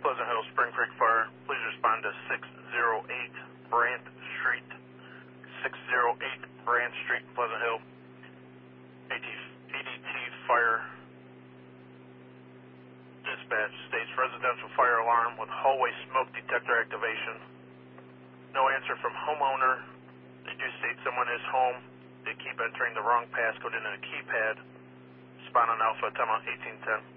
Pleasant Hill Spring Creek Fire. Please respond to 608 Brant Street. 608 Brant Street, Pleasant Hill. ADT Fire Dispatch states residential fire alarm with hallway smoke detector activation. No answer from homeowner. They do state someone is home. They keep entering the wrong passcode into the keypad. Spawn on Alpha, time out 1810.